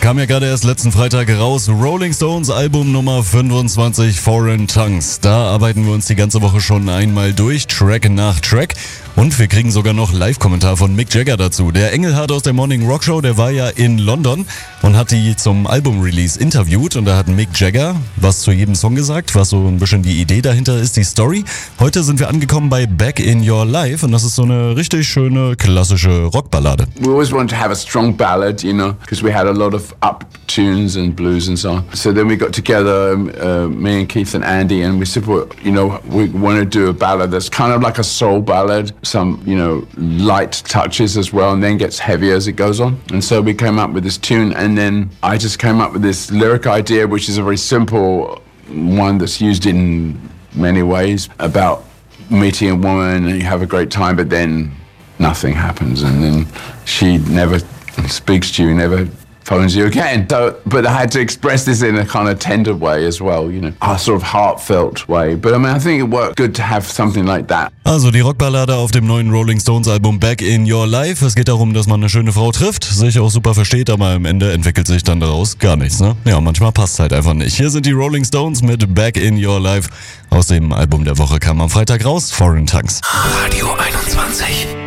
Kam ja gerade erst letzten Freitag raus. Rolling Stones Album Nummer 25, Foreign Tongues. Da arbeiten wir uns die ganze Woche schon einmal durch, Track nach Track. Und wir kriegen sogar noch Live-Kommentar von Mick Jagger dazu. Der Engelhardt aus der Morning Rock Show, der war ja in London und hat die zum Album-Release interviewt. Und da hat Mick Jagger was zu jedem Song gesagt, was so ein bisschen die Idee dahinter ist, die Story. Heute sind wir angekommen bei Back in Your Life und das ist so eine richtig schöne, klassische Rockballade. We always wanted to have a strong ballad, you know, because we had a lot of up tunes and blues and so on. So then we got together, me and Keith and Andy, and we said, well, you know, we want to do a ballad that's kind of like a soul ballad, some, you know, light touches as well, and then gets heavier as it goes on. And so we came up with this tune, and then I just came up with this lyric idea, which is a very simple one that's used in many ways, about meeting a woman and you have a great time, but then nothing happens, and then she never speaks to you, never phones you again. So, but I had to express this in a kind of tender way as well, you know, a sort of heartfelt way. But I mean, I think it worked good to have something like that. Also die Rockballade auf dem neuen Rolling Stones Album Back in Your Life. Es geht darum, dass man eine schöne Frau trifft, sich auch super versteht, aber am Ende entwickelt sich dann daraus gar nichts, ne? Ja, manchmal passt es halt einfach nicht. Hier sind die Rolling Stones mit Back in Your Life. Aus dem Album der Woche kam am Freitag raus, Foreign Tongues. Radio 21.